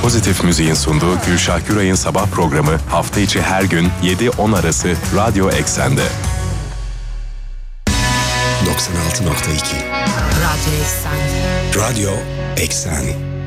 Pozitif Müziğin sunduğu Gülşah Güray'ın sabah programı hafta içi her gün 7-10 arası Radyo Eksen'de. 96.2 Radyo Eksen. Radyo Eksen.